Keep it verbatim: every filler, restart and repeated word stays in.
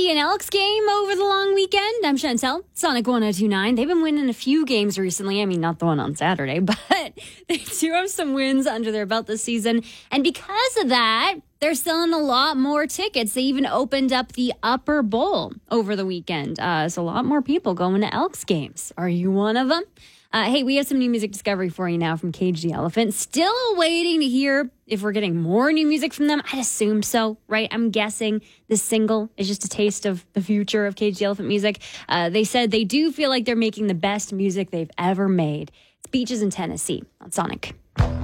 an Elks game over the long weekend. I'm Chantel, Sonic one oh two point nine. They've been winning a few games recently. I mean, not the one on Saturday, but they do have some wins under their belt this season. And because of that, they're selling a lot more tickets. They even opened up the Upper Bowl over the weekend. Uh, so a lot more people going to Elks games. Are you one of them? Uh, hey, we have some new music discovery for you now from Cage the Elephant. Still waiting to hear if we're getting more new music from them. I'd assume so, right? I'm guessing this single is just a taste of the future of Cage the Elephant music. Uh, they said they do feel like they're making the best music they've ever made. It's Beaches in Tennessee on Sonic.